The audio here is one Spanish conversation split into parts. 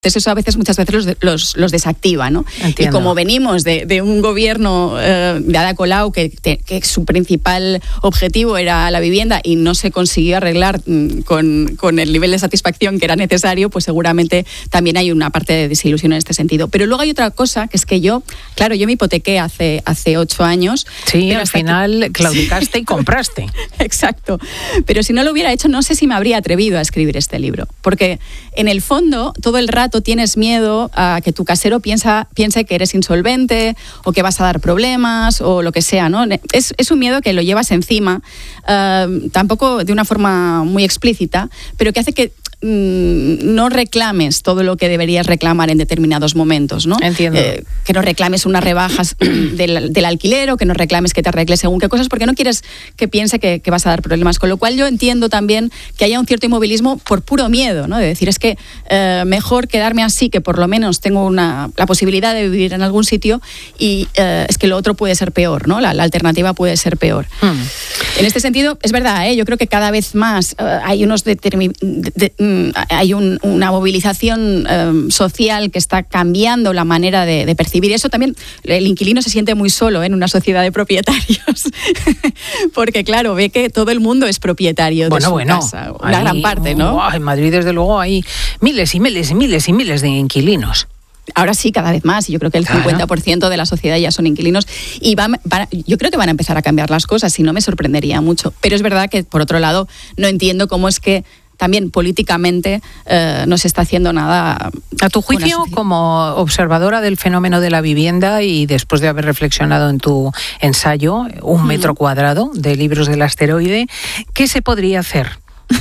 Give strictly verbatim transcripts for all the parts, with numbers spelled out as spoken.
Entonces eso a veces, muchas veces los, los, los desactiva, ¿no? Entiendo. Y como venimos de, de un gobierno eh, de Ada Colau que, que su principal objetivo era la vivienda y no se consiguió arreglar mm, con, con el nivel de satisfacción que era necesario, pues seguramente también hay una parte de desilusión en este sentido. Pero luego hay otra cosa, que es que yo, claro, yo me hipotequé hace, hace ocho años. Sí, al final que... claudicaste y compraste. Exacto. Pero si no lo hubiera hecho, no sé si me habría atrevido a escribir este libro. Porque en el fondo, todo el rato tienes miedo a que tu casero piensa, piense que eres insolvente o que vas a dar problemas o lo que sea, ¿no? Es, es un miedo que lo llevas encima, uh, tampoco de una forma muy explícita, pero que hace que no reclames todo lo que deberías reclamar en determinados momentos, ¿no? Entiendo. Eh, que no reclames unas rebajas del, del alquiler o que no reclames que te arregles según qué cosas, porque no quieres que piense que, que vas a dar problemas. Con lo cual yo entiendo también que haya un cierto inmovilismo por puro miedo, ¿no? De decir, es que eh, mejor quedarme así, que por lo menos tengo una, la posibilidad de vivir en algún sitio, y eh, es que lo otro puede ser peor, ¿no? La, la alternativa puede ser peor. Hmm. En este sentido, es verdad, ¿eh? Yo creo que cada vez más eh, hay unos determinados... De, de, hay un, una movilización eh, social que está cambiando la manera de, de percibir eso. También el inquilino se siente muy solo, ¿eh? En una sociedad de propietarios, porque claro, ve que todo el mundo es propietario de bueno, su bueno, casa, una ahí, gran parte, ¿no? Oh, en Madrid, desde luego, hay miles y miles y miles y miles de inquilinos. Ahora sí, cada vez más, y yo creo que el claro. cincuenta por ciento de la sociedad ya son inquilinos, y van, van, yo creo que van a empezar a cambiar las cosas, y no me sorprendería mucho. Pero es verdad que, por otro lado, no entiendo cómo es que también políticamente eh, no se está haciendo nada. A tu juicio, como observadora del fenómeno de la vivienda y después de haber reflexionado en tu ensayo, un metro cuadrado de Libros del Asteroide, ¿qué se podría hacer?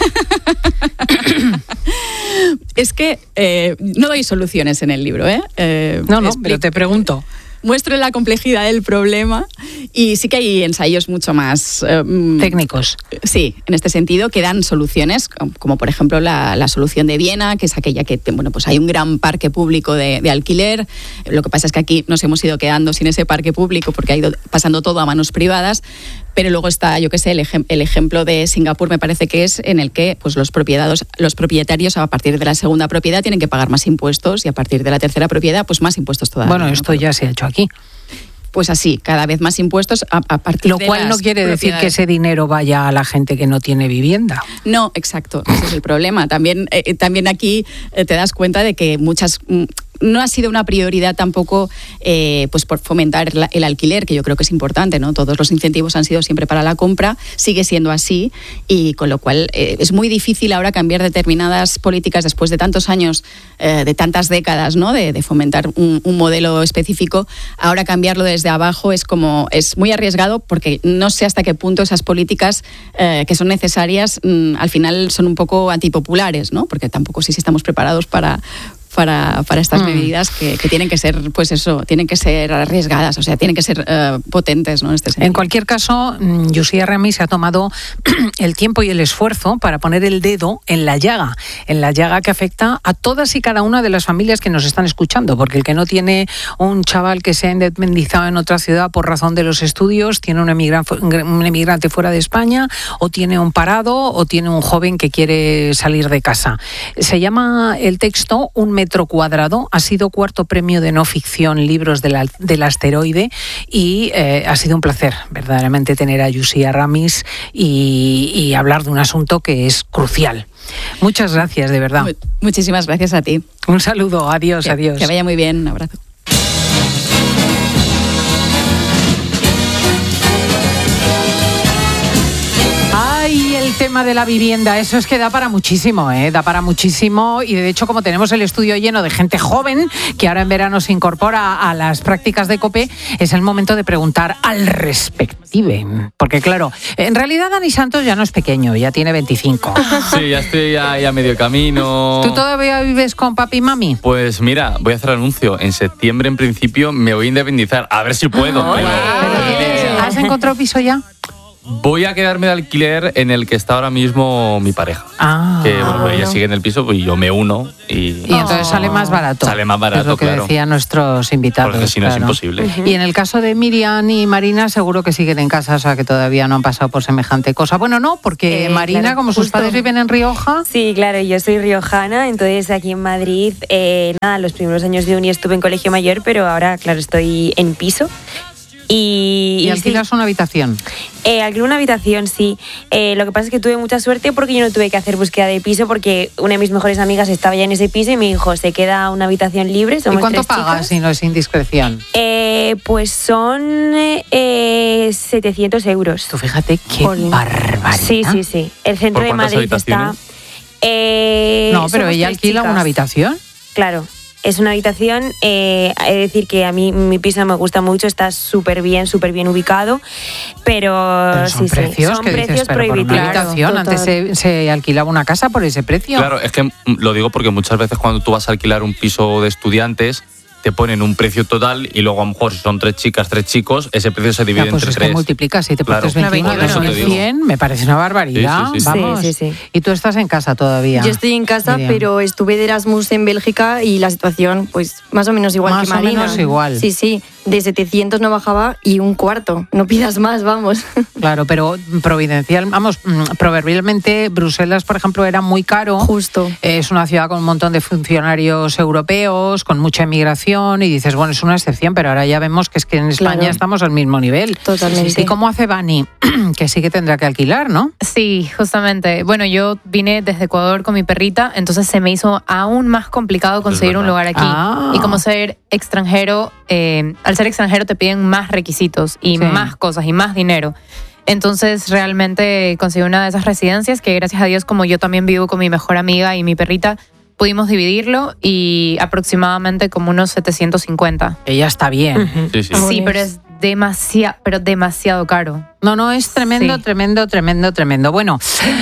Es que eh, no doy soluciones en el libro, ¿eh? eh no, no, pero te pregunto. Muestro la complejidad del problema y sí que hay ensayos mucho más... Eh, técnicos. Sí, en este sentido, que dan soluciones, como por ejemplo la, la solución de Viena, que es aquella que, bueno, pues hay un gran parque público de, de alquiler. Lo que pasa es que aquí nos hemos ido quedando sin ese parque público porque ha ido pasando todo a manos privadas. Pero luego está, yo qué sé, el, ejem- el ejemplo de Singapur, me parece que es en el que pues, los, propietarios, los propietarios a partir de la segunda propiedad tienen que pagar más impuestos y a partir de la tercera propiedad pues más impuestos todavía. Bueno, esto ya se ha hecho aquí. Pues así, cada vez más impuestos a, a partir Lo de cual las no quiere decir que ese dinero vaya a la gente que no tiene vivienda. No, exacto, ese es el problema. También, eh, también aquí eh, te das cuenta de que muchas... Mm, no ha sido una prioridad tampoco eh, pues por fomentar la, el alquiler, que yo creo que es importante, ¿no? Todos los incentivos han sido siempre para la compra, sigue siendo así, y con lo cual eh, es muy difícil ahora cambiar determinadas políticas después de tantos años, eh, de tantas décadas, ¿no? De, de fomentar un, un modelo específico. Ahora cambiarlo desde abajo es como es muy arriesgado, porque no sé hasta qué punto esas políticas eh, que son necesarias mmm, al final son un poco antipopulares, ¿no? Porque tampoco sé si estamos preparados para Para, para estas mm. medidas que, que tienen que ser, pues eso, tienen que ser arriesgadas, o sea, tienen que ser uh, potentes, ¿no? En este sentido. En cualquier caso, Josía Ramis se ha tomado el tiempo y el esfuerzo para poner el dedo en la llaga, en la llaga que afecta a todas y cada una de las familias que nos están escuchando, porque el que no tiene un chaval que se ha independizado en otra ciudad por razón de los estudios, tiene un emigrante, un emigrante fuera de España, o tiene un parado, o tiene un joven que quiere salir de casa. Se llama el texto Un metro cuadrado, ha sido cuarto premio de no ficción Libros del, del Asteroide, y eh, ha sido un placer verdaderamente tener a Josía Ramis y, y hablar de un asunto que es crucial. Muchas gracias, de verdad. Muchísimas gracias a ti. Un saludo, adiós, que, adiós. Que vaya muy bien, un abrazo. Ay, el tema de la vivienda, eso es que da para muchísimo, ¿eh? Da para muchísimo, y de hecho, como tenemos el estudio lleno de gente joven que ahora en verano se incorpora a las prácticas de COPE, es el momento de preguntar al respective. Porque claro, en realidad Dani Santos ya no es pequeño, ya tiene veinticinco. Sí, ya estoy ahí a medio camino. ¿Tú todavía vives con papi y mami? Pues mira, voy a hacer anuncio. En septiembre, en principio, me voy a independizar. A ver si puedo. Oh, pero... pero ¿Has encontrado piso ya? voy a quedarme de alquiler en el que está ahora mismo mi pareja. Ah, que bueno, bueno. ella sigue en el piso y yo me uno. Y, Y entonces sale más barato. Sale más barato, es lo que claro. decían nuestros invitados. Porque si no claro. es imposible. Uh-huh. Y en el caso de Miriam y Marina, seguro que siguen en casa, o sea que todavía no han pasado por semejante cosa. Bueno, no, porque Eh, Marina, claro, como sus justo. padres viven en Rioja. Sí, claro, yo soy riojana, entonces aquí en Madrid, eh, nada, los primeros años de uni estuve en colegio mayor, pero ahora, claro, estoy en piso. Y, Y y alquilas sí, una habitación. eh, alquilé una habitación, sí. Eh, lo que pasa es que tuve mucha suerte porque yo no tuve que hacer búsqueda de piso porque una de mis mejores amigas estaba ya en ese piso y me dijo, se queda una habitación libre. ¿Y Somos cuánto tres pagas chicas. si no es indiscreción? Eh, pues son eh, setecientos euros. Tú fíjate qué Jolín. barbaridad. Sí, sí, sí. El centro ¿Por de cuántas Madrid está... habitaciones? Eh, No, pero somos ella tres alquila chicas. una habitación. Claro, es una habitación, eh, he de decir que a mí mi piso me gusta mucho, está súper bien, súper bien ubicado, pero, Pero son sí, precios sí, son que precios dices, pero por una prohibitivos. habitación. Total. Antes se, se alquilaba una casa por ese precio. Claro, es que mm, lo digo porque muchas veces cuando tú vas a alquilar un piso de estudiantes, te ponen un precio total y luego a lo mejor si son tres chicas, tres chicos, ese precio se divide Ya, pues entre es que tres. multiplicas, si te Claro, pones veintiuno, por eso te dos mil digo. cien, me parece una barbaridad. Sí, sí, sí. Vamos. Sí, sí, sí. Y tú estás en casa todavía. Yo estoy en casa, Miriam. pero estuve de Erasmus en Bélgica y la situación, pues, más o menos igual Más que o Marina. menos igual. Sí, sí. De setecientos no bajaba y un cuarto. No pidas más, vamos. Claro, pero providencial, vamos, mm, proverbialmente Bruselas, por ejemplo, era muy caro. Justo. Es una ciudad con un montón de funcionarios europeos, con mucha inmigración, y dices, bueno, es una excepción, pero ahora ya vemos que es que en España Claro. estamos al mismo nivel. Totalmente. ¿Y cómo hace Bani? Que sí que tendrá que alquilar, ¿no? Sí, justamente. Bueno, yo vine desde Ecuador con mi perrita, entonces se me hizo aún más complicado conseguir un verdad. lugar aquí. Ah. Y como ser extranjero, eh, al ser extranjero te piden más requisitos y Sí. más cosas y más dinero. Entonces realmente conseguí una de esas residencias que gracias a Dios, como yo también vivo con mi mejor amiga y mi perrita, pudimos dividirlo y aproximadamente como unos setecientos cincuenta. Ella está bien. Sí, sí. Ah, Sí, bueno. pero es demasiado, pero demasiado caro. No, no, es tremendo, Sí. tremendo, tremendo, tremendo. Bueno,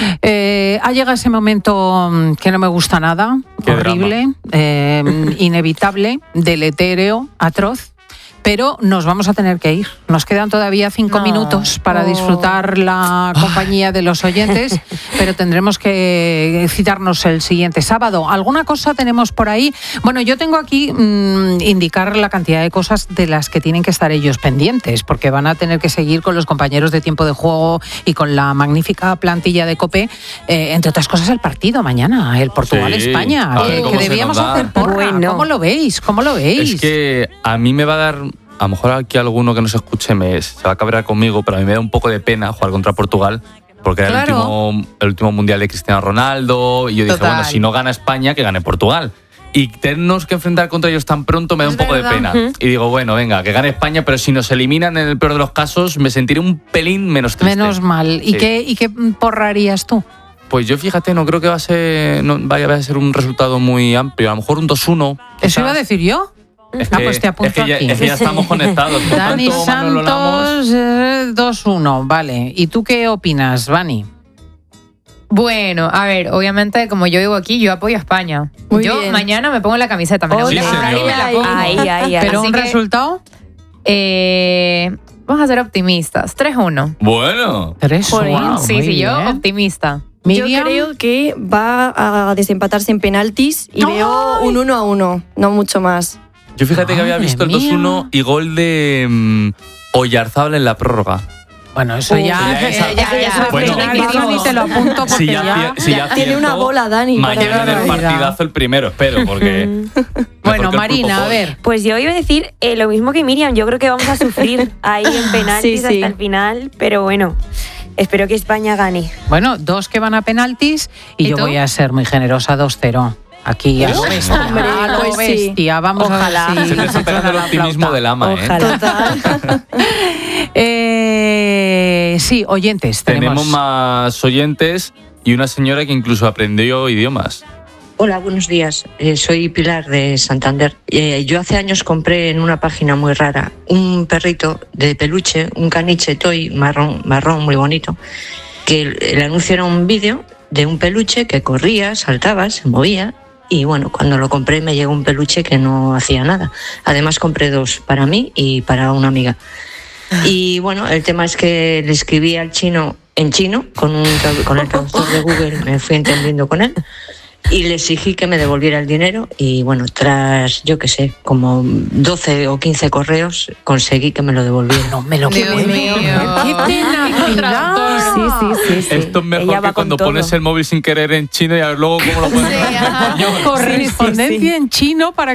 eh, ha llegado ese momento mm, que no me gusta nada, Qué horrible, eh, inevitable, deletéreo, atroz. Pero nos vamos a tener que ir. Nos quedan todavía cinco No. minutos para Oh. disfrutar la compañía de los oyentes, pero tendremos que citarnos el siguiente sábado. ¿Alguna cosa tenemos por ahí? Bueno, yo tengo aquí mmm, indicar la cantidad de cosas de las que tienen que estar ellos pendientes, porque van a tener que seguir con los compañeros de tiempo de juego y con la magnífica plantilla de COPE, eh, entre otras cosas el partido mañana, el Portugal-España, Sí, a ver que, cómo que se nos debíamos da. hacer porra. Bueno. ¿Cómo lo veis? ¿Cómo lo veis? Es que a mí me va a dar, a lo mejor aquí alguno que nos escuche me, se va a cabrear conmigo, pero a mí me da un poco de pena jugar contra Portugal, porque era Claro. el, último, el último mundial de Cristiano Ronaldo, y yo dije, Total. bueno, si no gana España, que gane Portugal. Y tenernos que enfrentar contra ellos tan pronto me da Es un poco verdad. de pena. Y digo, bueno, venga, que gane España, pero si nos eliminan en el peor de los casos, me sentiré un pelín menos triste. Menos mal. ¿Y, Sí. qué, ¿Y qué porrarías tú? Pues yo fíjate, no creo que va a ser, no, vaya a ser un resultado muy amplio. A lo mejor un dos uno. ¿Eso quizás. iba a decir yo? Es Ah, que, pues te apunto es que ya, aquí. es que ya estamos conectados. Por Dani tanto, Manolo Lamos, Santos, eh, dos uno, vale. ¿Y tú qué opinas, Vani? Bueno, a ver, obviamente como yo vivo aquí, yo apoyo a España. Muy yo bien. mañana me pongo la camiseta, me la voy a Hola. comprar y me la Ay, pongo. Ay, ay, ay. ¿Pero Así un que- resultado? Eh, vamos a ser optimistas. tres uno. bueno. Tres, Jolín, wow, sí, muy sí, yo bien. optimista. Miriam, Yo creo que va a desempatarse en penaltis y ¡Ay! veo un uno a uno, no mucho más. Yo fíjate que había Madre visto el mía. dos uno y gol de mm, Oyarzábal en la prórroga. Bueno, eso Uy, ya... ya, esa- ya, ya, ya, Bueno. eso ni te lo apunto porque Si ya, ya... ci- si ya Tiene una acierto, bola, Dani, para Mañana en el barbaridad. partidazo el primero, espero, porque... mejor Bueno, que el Marina, pulpo a ver. Pues yo iba a decir eh, lo mismo que Miriam. Yo creo que vamos a sufrir ahí en penaltis Sí, sí. hasta el final, pero bueno, espero que España gane. Bueno, dos que van a penaltis y, ¿Y yo tú? voy a ser muy generosa, dos cero. Aquí a lo bestia, Hombre, a lo pues sí. bestia. Vamos Ojalá. a ver si Se te está pegando el suena la optimismo flauta. del ama, ¿eh? Ojalá. Total. Eh, sí, oyentes. Tenemos, Tenemos más oyentes y una señora que incluso aprendió idiomas. Hola, buenos días. Eh, soy Pilar de Santander. Eh, yo hace años compré en una página muy rara un perrito de peluche, un caniche toy marrón, marrón muy bonito, que el, el anuncio era un vídeo de un peluche que corría, saltaba, se movía. Y bueno, cuando lo compré me llegó un peluche que no hacía nada. Además compré dos, para mí y para una amiga. Y bueno, el tema es que le escribí al chino en chino, con, un, con el traductor de Google, me fui entendiendo con él. Y le exigí que me devolviera el dinero y bueno, tras, yo qué sé, como doce o quince correos, conseguí que me lo devolviera. No me lo Dios creo. mío. ¡Qué tenacidad! Sí, sí, sí, sí. Esto es mejor Ella va que cuando con todo. pones el móvil sin querer en chino y luego cómo lo pones en español. Correspondencia en chino para